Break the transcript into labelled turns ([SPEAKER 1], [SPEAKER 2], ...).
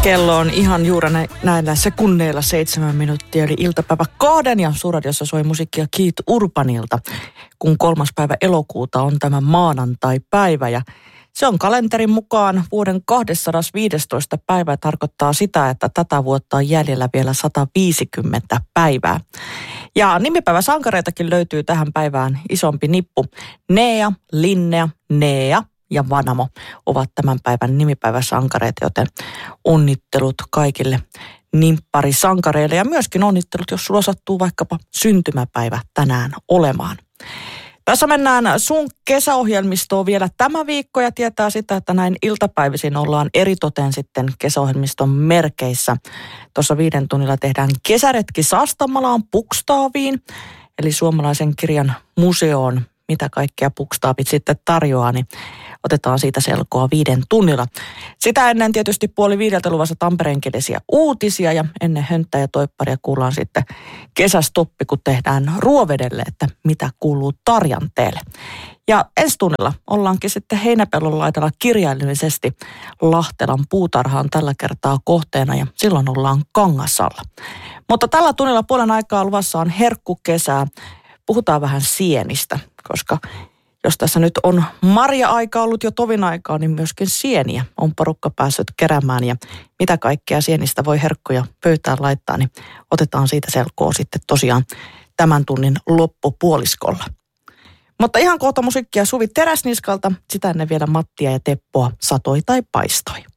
[SPEAKER 1] Kello on ihan juuri näillä sekunneilla 7 minuuttia, eli iltapäivä 2 ja Suurradiossa soi musiikkia Keith Urbanilta, kun 3. päivä elokuuta on tämä maanantai-päivä ja se on kalenterin mukaan vuoden 215 päivää, tarkoittaa sitä, että tätä vuotta on jäljellä vielä 150 päivää. Ja nimipäiväsankareitakin löytyy tähän päivään isompi nippu. Nea, Linnea, Nea ja Vanamo ovat tämän päivän nimipäiväsankareita, joten onnittelut kaikille nimpparisankareille ja myöskin onnittelut, jos sulla sattuu vaikkapa syntymäpäivä tänään olemaan. Tässä mennään sun kesäohjelmistoon vielä tämä viikko ja tietää sitä, että näin iltapäivisin ollaan eritoten sitten kesäohjelmiston merkeissä. Tuossa 5 tunnilla tehdään kesäretki Sastamalaan Bukstaaviin, eli suomalaisen kirjan museoon. Mitä kaikkea Bukstaavit sitten tarjoaa, niin otetaan siitä selkoa 5 tunnilla. Sitä ennen tietysti 4:30 luvassa tampereenkielisiä uutisia ja ennen Hönttää ja Toipparia kuullaan sitten kesästoppi, kun tehdään Ruovedelle, että mitä kuuluu Tarjanteelle. Ja ensi tunnilla ollaankin sitten Heinäpellon laidalla kirjaimellisesti. Lahtelan puutarha on tällä kertaa kohteena ja silloin ollaan Kangasalla. Mutta tällä tunnilla puolen aikaa luvassa on herkkukesää. Puhutaan vähän sienistä, koska jos tässä nyt on marja-aika ollut jo tovin aikaa, niin myöskin sieniä on porukka päässyt keräämään. Ja mitä kaikkea sienistä voi herkkuja pöytään laittaa, niin otetaan siitä selkoa sitten tosiaan tämän tunnin loppupuoliskolla. Mutta ihan kohta musiikkia Suvi Teräsniskalta, sitä ennen vielä Mattia ja Teppoa Satoi tai paistoi.